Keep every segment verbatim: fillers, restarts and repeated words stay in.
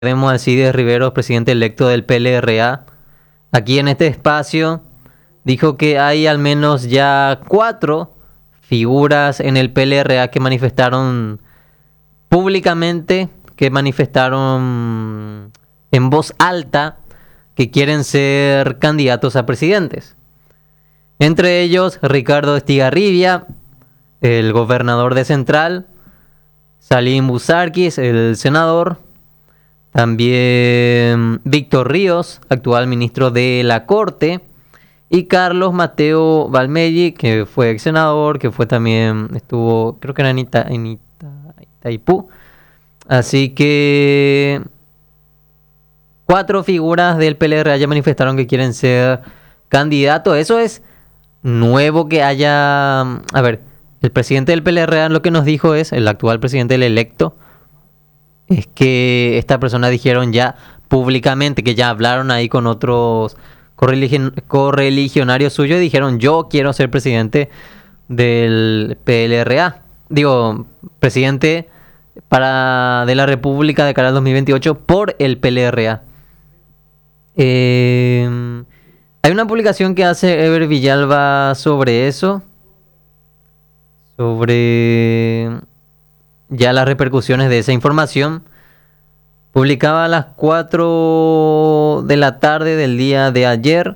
Tenemos a Alcides Riveros, presidente electo del P L R A. Aquí en este espacio dijo que hay al menos ya cuatro figuras en el P L R A que manifestaron públicamente, que manifestaron en voz alta que quieren ser candidatos a presidentes. Entre ellos, Ricardo Estigarribia, el gobernador de Central, Salim Busarquis, el senador, también Víctor Ríos, actual ministro de la Corte, y Carlos Mateo Valmelli, que fue ex senador, que fue también, estuvo, creo que era en, Ita, en Ita, Itaipú. Así que cuatro figuras del P L R A ya manifestaron que quieren ser candidatos. Eso es nuevo que haya... A ver, el presidente del P L R A lo que nos dijo es, el actual presidente, el electo, es que esta persona dijeron ya públicamente, que ya hablaron ahí con otros correligion, correligionarios suyos y dijeron: yo quiero ser presidente del P L R A. Digo, presidente para de la República de cara al dos mil veintiocho por el P L R A. Eh, hay una publicación que hace Ever Villalba sobre eso, sobre ya las repercusiones de esa información. Publicaba a las cuatro de la tarde del día de ayer.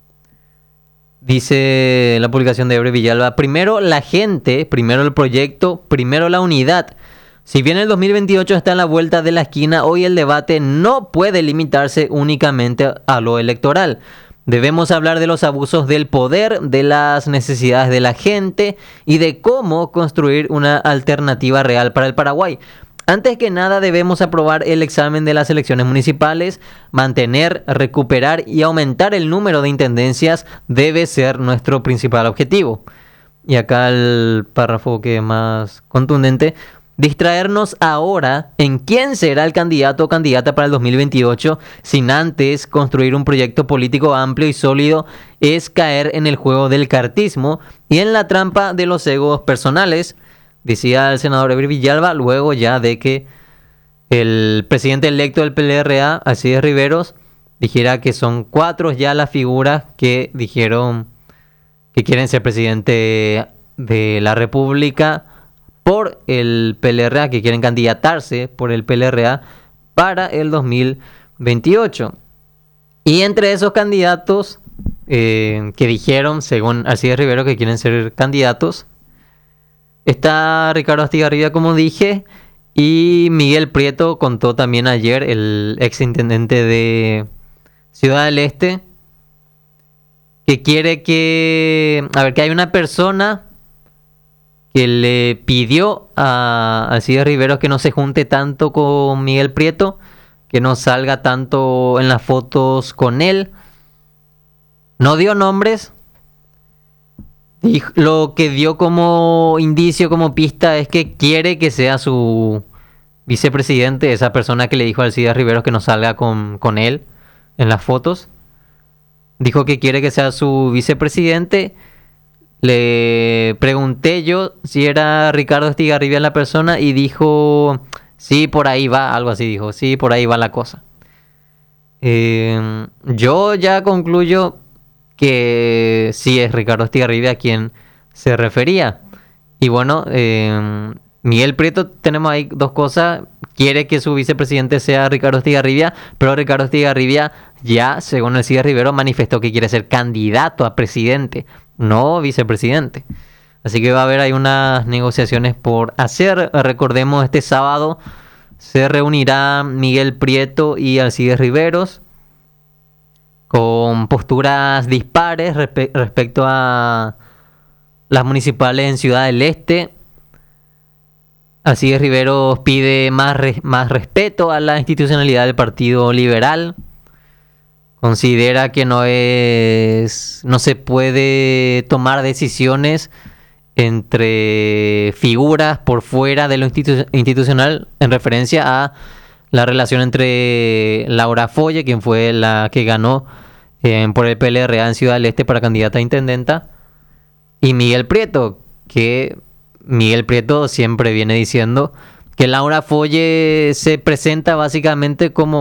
Dice la publicación de Ever Villalba: primero la gente, primero el proyecto, primero la unidad. Si bien el dos mil veintiocho está en la vuelta de la esquina, hoy el debate no puede limitarse únicamente a lo electoral. Debemos hablar de los abusos del poder, de las necesidades de la gente y de cómo construir una alternativa real para el Paraguay. Antes que nada debemos aprobar el examen de las elecciones municipales, mantener, recuperar y aumentar el número de intendencias debe ser nuestro principal objetivo. Y acá el párrafo que es más contundente: distraernos ahora en quién será el candidato o candidata para el dos mil veintiocho sin antes construir un proyecto político amplio y sólido es caer en el juego del cartismo y en la trampa de los egos personales, decía el senador Ever Villalba, luego ya de que el presidente electo del P L R A, Alcides Riveros, dijera que son cuatro ya las figuras que dijeron que quieren ser presidente de la República por el P L R A, que quieren candidatarse por el P L R A para el dos mil veintiocho. Y entre esos candidatos eh, que dijeron, según Alcides Riveros, que quieren ser candidatos, está Ricardo Estigarribia, como dije, y Miguel Prieto. Contó también ayer, el exintendente de Ciudad del Este, que quiere que... A ver, que hay una persona que le pidió a Alcides Riveros que no se junte tanto con Miguel Prieto, que no salga tanto en las fotos con él. No dio nombres. Y lo que dio como indicio, como pista, es que quiere que sea su vicepresidente, esa persona que le dijo a Alcides Riveros que no salga con, con él en las fotos. Dijo que quiere que sea su vicepresidente. Le pregunté yo si era Ricardo Estigarribia la persona y dijo: sí, por ahí va, algo así dijo, sí, por ahí va la cosa. Eh, yo ya concluyo que sí es Ricardo Estigarribia a quien se refería. Y bueno, eh, Miguel Prieto, tenemos ahí dos cosas: quiere que su vicepresidente sea Ricardo Estigarribia, pero Ricardo Estigarribia ya, según Alcides Riveros, manifestó que quiere ser candidato a presidente, no vicepresidente. Así que va a haber ahí unas negociaciones por hacer. Recordemos, este sábado se reunirán Miguel Prieto y Alcides Riveros con posturas dispares respe- respecto a las municipales en Ciudad del Este. Alcides Riveros pide más, re- más respeto a la institucionalidad del Partido Liberal. Considera que no es, no se puede tomar decisiones entre figuras por fuera de lo institu- institucional, en referencia a la relación entre Laura Folle, quien fue la que ganó eh, por el P L R A en Ciudad del Este para candidata a intendenta, y Miguel Prieto, que Miguel Prieto siempre viene diciendo Que Laura Folle se presenta básicamente como